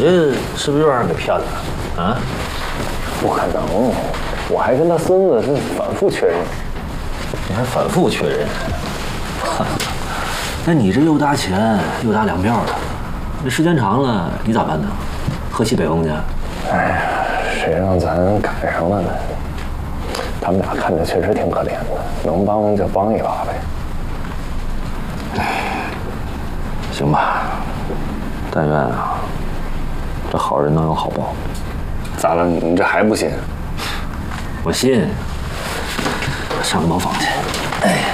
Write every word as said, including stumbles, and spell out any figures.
这是不是又让人给骗了啊？ 不可能，我还跟他孙子是反复确认。 你还反复确认？那你这又搭钱又搭粮票的，这时间长了你咋办呢？喝西北风去？ 哎呀，谁让咱赶上了呢？他们俩看着确实挺可怜的，能帮就帮一把呗。 哎，行吧，但愿啊，这好人能有好报。 咋了？你这还不信？ 我信。上茅房去。哎。